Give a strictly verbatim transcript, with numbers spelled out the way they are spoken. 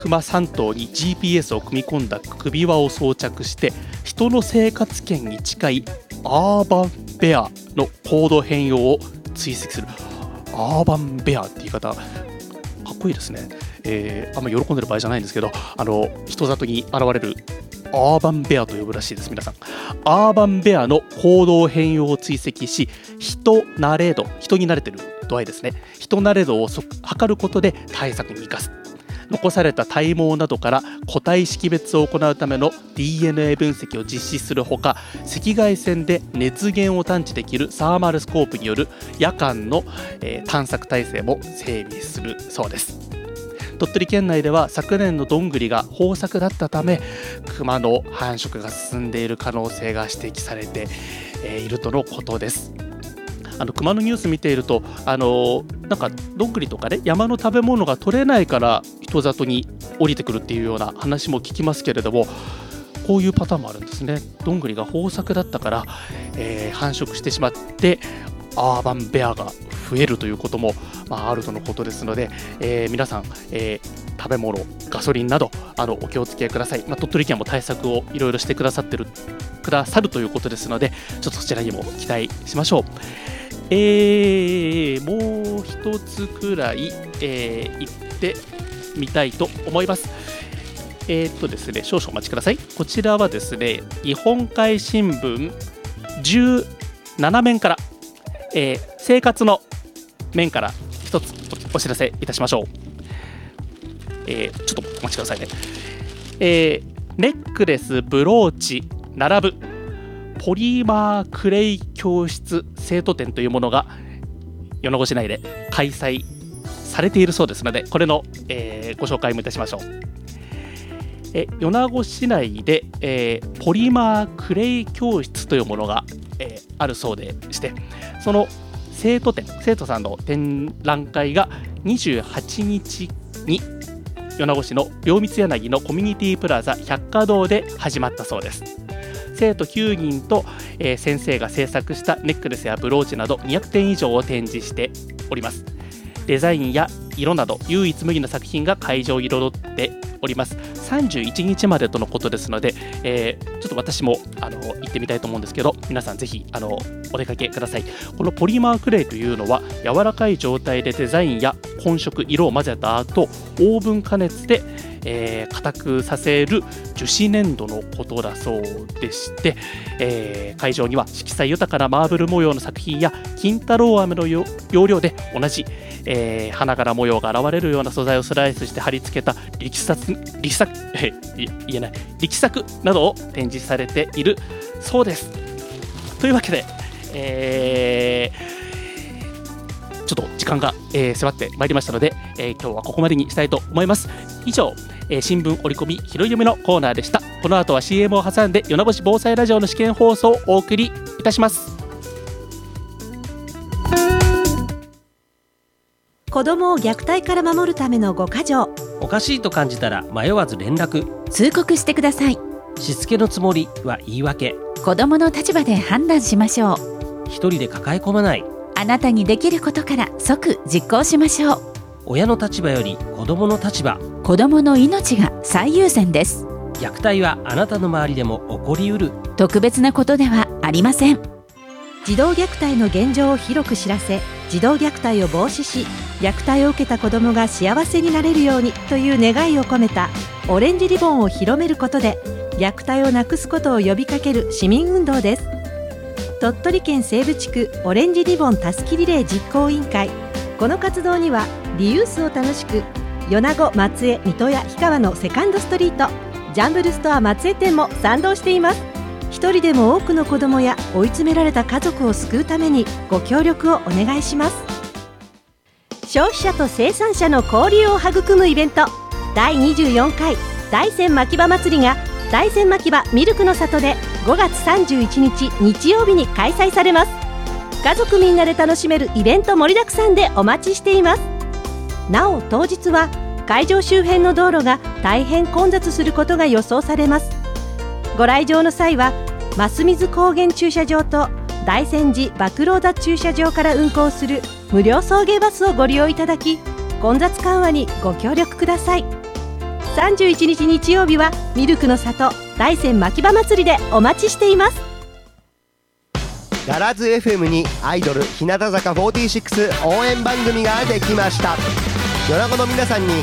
クマさん頭に ジーピーエス を組み込んだ首輪を装着して人の生活圏に近いアーバンベアの行動変容を追跡する。アーバンベアって言い方かっこいいですね。えー、あんまり喜んでる場合じゃないんですけど、あの人里に現れるアーバンベアと呼ぶらしいです。皆さん、アーバンベアの行動変容を追跡し、人慣れ度、人に慣れてる度合いですね、人慣れ度を測ることで対策に生かす。残された体毛などから個体識別を行うための ディーエヌエー 分析を実施するほか、赤外線で熱源を探知できるサーマルスコープによる夜間の、えー、探索体制も整備するそうです。鳥取県内では昨年のどんぐりが豊作だったため、クマの繁殖が進んでいる可能性が指摘されているとのことです。あのクマのニュース見ていると、あのなんかどんぐりとかね、山の食べ物が取れないから人里に降りてくるっていうような話も聞きますけれども、こういうパターンもあるんですね。どんぐりが豊作だったから、えー、繁殖してしまってアーバンベアが増えるということも、まあ、あるとのことですので、えー、皆さん、えー、食べ物、ガソリンなどあのお気をつけください。まあ、鳥取県も対策をいろいろしてくださってるくださるということですので、ちょっとそちらにも期待しましょう。えー、もう一つくらい、えー、行ってみたいと思います。えーっとですね、少々お待ちください。こちらはですね、日本海新聞じゅうななめんから、えー、生活の面から一つお知らせいたしましょう。えー、ちょっとお待ちくださいね。えー、ネックレス、ブローチ並ぶポリマークレイ教室生徒展というものが米子市内で開催されているそうですので、これの、えー、ご紹介もいたしましょう。え米子市内で、えー、ポリマークレイ教室というものが、えー、あるそうでして、その生徒展、生徒さんの展覧会がにじゅうはちにちに米子市の両三柳のコミュニティプラザ百花堂で始まったそうです。生徒きゅうにんと、えー、先生が制作したネックレスやブローチなどにひゃくてん以上を展示しております。デザインや色など唯一無二の作品が会場を彩っております。さんじゅういちにちまでとのことですので、えー、ちょっと私もあの行ってみたいと思うんですけど、皆さんぜひあのお出かけください。このポリマークレイというのは柔らかい状態でデザインや混色、色を混ぜた後、オーブン加熱でえー、固くさせる樹脂粘土のことだそうでして、えー、会場には色彩豊かなマーブル模様の作品や金太郎飴の要領で同じ、えー、花柄模様が現れるような素材をスライスして貼り付けた力作、力作、えー、言えない力作などを展示されているそうです。というわけで、えーちょっと時間が、えー、迫ってまいりましたので、えー、今日はここまでにしたいと思います。以上、えー、新聞折り込み拾い読みのコーナーでした。この後は シーエム を挟んで米子市防災ラジオの試験放送をお送りいたします。 子どもを虐待から守るためのごか条。 おかしいと感じたら迷わず連絡、 通告してください。 しつけのつもりは言い訳、 子どもの立場で判断しましょう。 一人で抱え込まない、 あなたにできることから即実行しましょう。 親の立場より子どもの立場、 子どもの命が最優先です。 虐待はあなたの周りでも起こりうる。 特別なことではありません。 児童虐待の現状を広く知らせ、児童虐待を防止し、虐待を受けた子どもが幸せになれるようにという願いを込めたオレンジリボンを広めることで、虐待をなくすことを呼びかける市民運動です。鳥取県西部地区オレンジリボンたすきリレー実行委員会、この活動にはリユースを楽しく米子、松江、水戸や氷川のセカンドストリート、ジャンブルストア松江店も賛同しています。一人でも多くの子どもや追い詰められた家族を救うためにご協力をお願いします。消費者と生産者の交流を育むイベント、だいにじゅうよんかい大山牧場祭りが大山牧場ミルクの里でごがつさんじゅういちにち日曜日に開催されます。家族みんなで楽しめるイベント盛りだくさんでお待ちしています。なお当日は会場周辺の道路が大変混雑することが予想されます。ご来場の際は増水高原駐車場と大山寺麦老田駐車場から運行する無料送迎バスをご利用いただき、混雑緩和にご協力ください。 さんじゅういちにち日曜日はミルクの里大山牧場祭りでお待ちしています。 ガラズ エフエム にアイドル日向坂フォーティーシックス応援番組ができました。米子の皆さんに